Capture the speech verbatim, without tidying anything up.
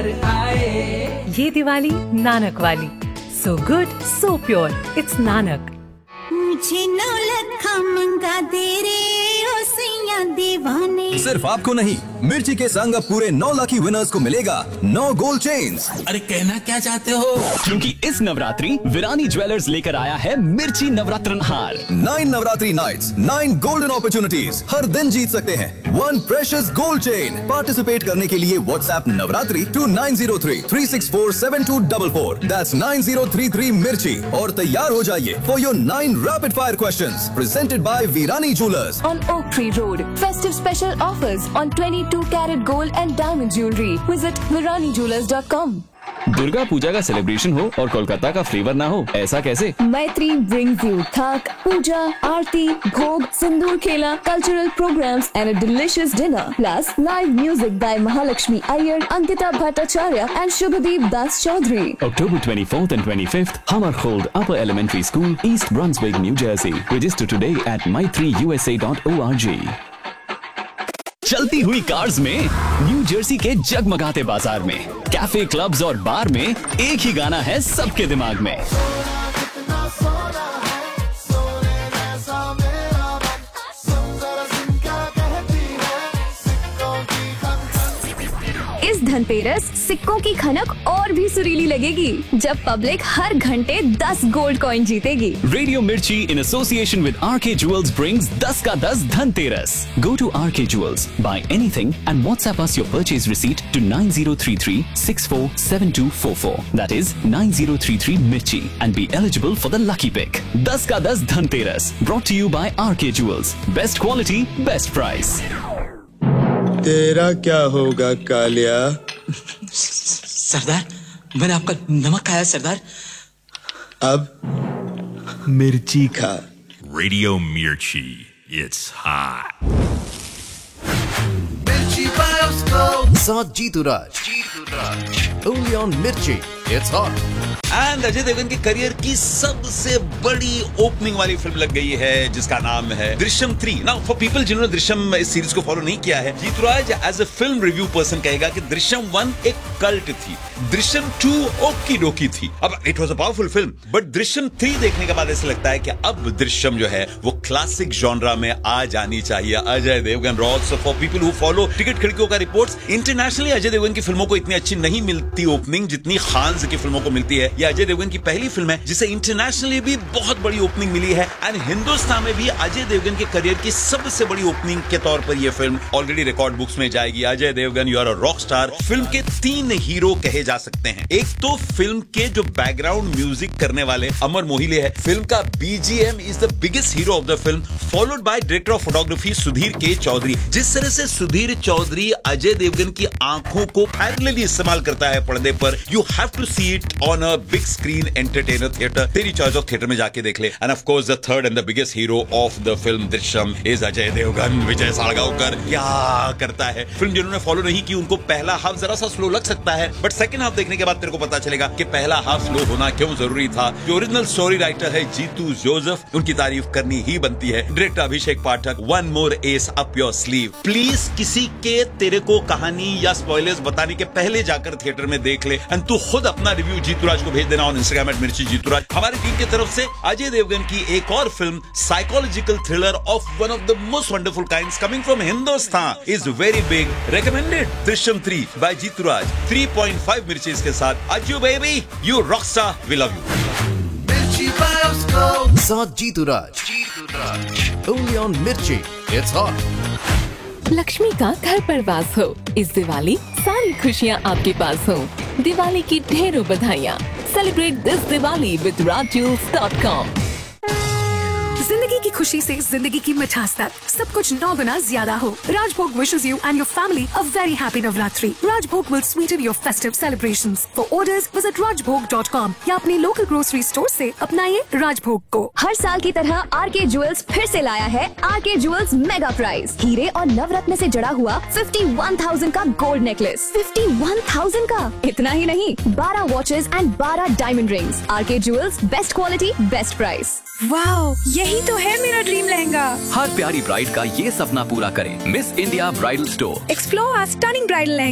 घर आए। ये दिवाली नानक वाली, so good so pure, it's Nanak. मुझे नौ लखा मंगा दे रे ओ सैया दीवाने। सिर्फ आपको नहीं, मिर्ची के संग अब पूरे नौ लकी विनर्स को मिलेगा नौ गोल्ड चेन्स। अरे कहना क्या चाहते हो? क्योंकि इस नवरात्रि विरानी ज्वेलर्स लेकर आया है मिर्ची नवरात्रन हार। Nine Navratri nights, nine golden opportunities, हर दिन जीत सकते हैं one precious gold chain. Participate करने के लिए WhatsApp Navratri to nine zero three three six four seven to double four, that's nine zero three three मिर्ची, और तैयार हो जाइए for your nine rapid fire questions presented by Virani jewellers on Oak Tree Road. Festive special offers on twenty-two carat gold and diamond jewelry. Visit virani jewelers dot com. Durga Puja का celebration हो और कोलकाता का flavour ना हो, ऐसा कैसे? Maitri brings you thak, puja, aarti, bhog, sindoor khela, cultural programs and a delicious dinner. Plus live music by Mahalakshmi Iyer, Ankita Bhattacharya and Shubhadeep Das Chaudhary. October twenty-fourth and twenty-fifth, Hammarskjöld Upper Elementary School, East Brunswick, New Jersey. Register today at my three u s a dot org. चलती हुई cars में new Jersey के जगमगाते बाजार में, cafe, clubs और बार में एक ही गाना है सबके दिमाग में। इस धनतेरस सिक्कों की खनक और भी सुरीली लगेगी जब पब्लिक हर घंटे दस गोल्ड कॉइन जीतेगी। रेडियो मिर्ची in association with R K Jewels brings दस का दस Dhanteras. Go to R K Jewels, buy anything and WhatsApp us your purchase receipt to nine zero three three six four seven two four four. That is nine zero three three Mirchi and be eligible for the lucky pick. दस का दस Dhanteras brought to you by R K Jewels. Best quality, best price. तेरा क्या होगा कालिया? सरदार, मैंने आपका नमक खाया सरदार। अब मिर्ची खा। Radio Mirchi, it's hot. Mirchi Bioscope. साथ जीतू राज, जीतू राज, only on Mirchi, it's hot. And Ajay Devgan के करियर की सबसे बड़ी ओपनिंग वाली फिल्म लग गई है जिसका नाम है Drishyam three. Now for people जिन्होंने दृश्यम इस सीरीज को फॉलो नहीं किया है, जीतूराज as a film review person कहेगा कि दृश्यम वन एक कल्ट थी, दृश्यम टू ओकी डोकी थी। अब it was a powerful film, but Drishyam three देखने के बाद ऐसा लगता है कि अब दृश्यम जो है वो क्लासिक जॉनरा में आ जानी चाहिए। Ajay Devgan Rawls for people who follow ticket खिड़कियों का रिपोर्ट्स, इंटरनेशनली अजय देवगन की फिल्मों को इतनी अच्छी नहीं मिलती ओपनिंग जितनी खान की फिल्मों को मिलती है। यह अजय देवगन की पहली फिल्म है जिसे इंटरनेशनली भी बहुत बड़ी ओपनिंग मिली है एंड हिंदुस्तान में भी अजय देवगन के करियर की सबसे बड़ी ओपनिंग के तौर पर यह फिल्म ऑलरेडी रिकॉर्ड बुक्स में जाएगी। Ajay Devgan you are a rock star. Film के तीन हीरो कहे जा सकते हैं। एक तो फिल्म के जो बैकग्राउंड म्यूजिक करने वाले अमर मोहिले है। फिल्म का BGM is the biggest hero of the film, followed by director of photography Sudhir के चौधरी। जिस तरह से सुधीर चौधरी अजय देवगन की आंखों को पैरेलली इस्तेमाल करता है पर्दे पर, you have to see it on a big screen entertainer theatre. तेरी चॉइस ऑफ थिएटर में जाके देख ले। End of course the third and the biggest hero of the film Drishyam is Ajay Devgan. विजय सालगांवकर क्या करता है। फिल्म जिन्होंने फॉलो नहीं की उनको पहला हाफ जरा सा स्लो लग सकता है, बट सेकंड हाफ देखने के बाद तेरे को पता चलेगा कि पहला हाफ स्लो होना क्यों जरूरी था। जो ओरिजिनल स्टोरी राइटर है जीतू जोसेफ, उनकी तारीफ करनी ही बनती है। Director Abhishek Pathak, one more S up your sleeve. Please किसी के तेरे को कहानी या स्पॉयलर्स बताने के पहले जाकर थिएटर में देख ले एंड तू खुद अपना रिव्यू जीतूराज को भेज देना ऑन इंस्टाग्राम एट मिर्ची जीतूराज। हमारी टीम की तरफ से अजय देवगन की एक और film psychological thriller of one of the most wonderful kinds coming from Hindustan is very big, recommended Drishyam three by जीतूराज। Three point five मिर्ची के साथ Ajju baby you Rockstar, we love you. Mirchi Bioscope. साथ जीतू राज, जीतू राज, only on Mirchi, it's hot. Lakshmi का घर पर वास हो। इस दिवाली सारी खुशियाँ आपके पास हो। दिवाली की ढेरों बधाइयाँ। Celebrate this Diwali with Raj jewels dot com. जिंदगी की खुशी से जिंदगी की मिठास तक सब कुछ नौ गुना ज्यादा हो। राजभोग wishes you and your family a very happy Navratri. Rajbhog will Sutton your festive celebrations. For orders visit rajbhog dot com या अपने लोकल ग्रोसरी स्टोर से अपनाइए राजभोग को। हर साल की तरह आर के ज्वेल्स फिर से लाया है आर के ज्वेल्स मेगा प्राइज। हीरे और नवरत्न से जड़ा हुआ फिफ्टी वन थाउजेंड का gold necklace. Fifty one thousand का। इतना ही नहीं, बारह वॉचेस एंड बारह डायमंड रिंग्स। आर के jewels, best quality best price. Wow, यही तो है मेरा ड्रीम लहंगा। हर प्यारी ब्राइड का ये सपना पूरा करें। Miss India bridal store. Explore our stunning bridal